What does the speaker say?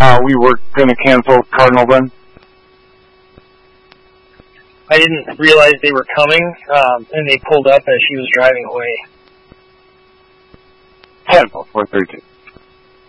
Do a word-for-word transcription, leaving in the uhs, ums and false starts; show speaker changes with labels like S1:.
S1: uh, we were going to cancel Cardinal then?
S2: I didn't realize they were coming, um, and they pulled up as she was driving away.
S1: ten four thirty-two.